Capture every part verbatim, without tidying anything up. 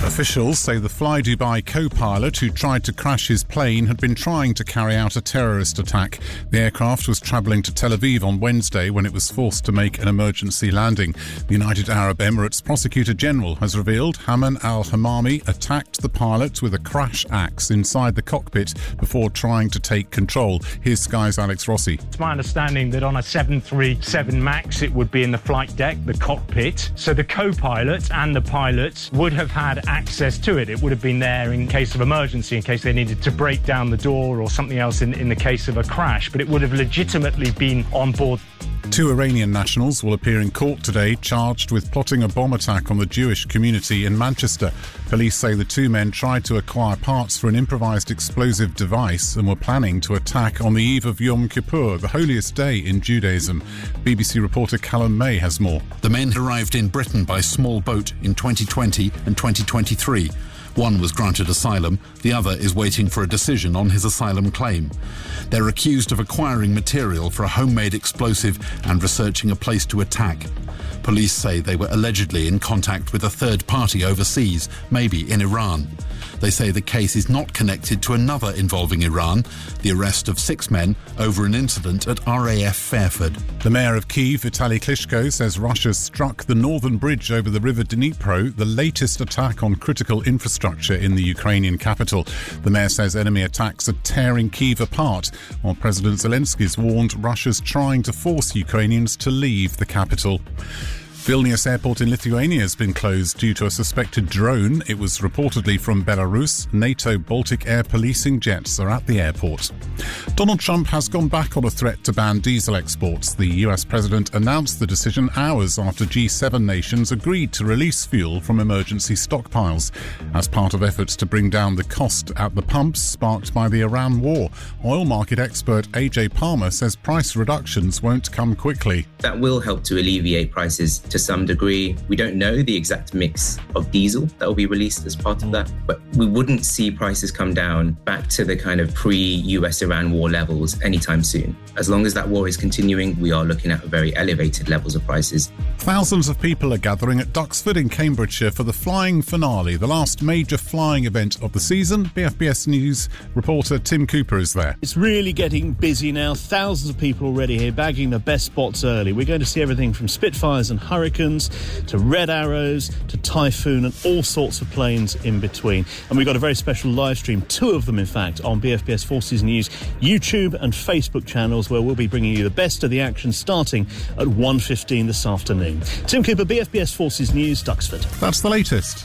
Officials say the Fly Dubai co-pilot who tried to crash his plane had been trying to carry out a terrorist attack. The aircraft was travelling to Tel Aviv on Wednesday when it was forced to make an emergency landing. The United Arab Emirates Prosecutor General has revealed Haman al-Hamami attacked the pilot with a crash axe inside the cockpit before trying to take control. Here's Sky's Alex Rossi. It's my understanding that on a seven thirty-seven MAX it would be in the flight deck, the cockpit, so the co-pilot and the pilots would have had access to it. It would have been there in case of emergency, in case they needed to break down the door or something else in, in the case of a crash, but it would have legitimately been on board. Two Iranian nationals will appear in court today, charged with plotting a bomb attack on the Jewish community in Manchester. Police say the two men tried to acquire parts for an improvised explosive device and were planning to attack on the eve of Yom Kippur, the holiest day in Judaism. B B C reporter Callum May has more. The men arrived in Britain by small boat in twenty twenty and twenty twenty-three. One was granted asylum, the other is waiting for a decision on his asylum claim. They're accused of acquiring material for a homemade explosive and researching a place to attack. Police say they were allegedly in contact with a third party overseas, maybe in Iran. They say the case is not connected to another involving Iran, the arrest of six men over an incident at R A F Fairford. The mayor of Kyiv, Vitaly Klitschko, says Russia struck the northern bridge over the river Dnipro, the latest attack on critical infrastructure in the Ukrainian capital. The mayor says enemy attacks are tearing Kyiv apart, while President Zelensky's warned Russia's trying to force Ukrainians to leave the capital. Vilnius Airport in Lithuania has been closed due to a suspected drone. It was reportedly from Belarus. NATO Baltic air policing jets are at the airport. Donald Trump has gone back on a threat to ban diesel exports. The U S president announced the decision hours after G seven nations agreed to release fuel from emergency stockpiles as part of efforts to bring down the cost at the pumps sparked by the Iran war. Oil market expert A J Palmer says price reductions won't come quickly. That will help to alleviate prices to some degree. We don't know the exact mix of diesel that will be released as part of that, but we wouldn't see prices come down back to the kind of pre-U S Iran war levels anytime soon. As long as that war is continuing, we are looking at very elevated levels of prices. Thousands of people are gathering at Duxford in Cambridgeshire for the flying finale, the last major flying event of the season. B F B S News reporter Tim Cooper is there. It's really getting busy now. Thousands of people already here bagging the best spots early. We're going to see everything from Spitfires and Hurricanes to Red Arrows to Typhoon and all sorts of planes in between. And we've got a very special live stream, two of them in fact, on B F B S Forces News YouTube and Facebook channels, where we'll be bringing you the best of the action starting at one fifteen this afternoon. Tim Cooper, B F B S Forces News, Duxford. That's the latest.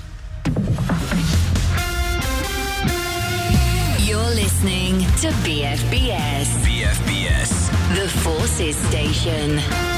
You're listening to B F B S. B F B S. The Forces Station.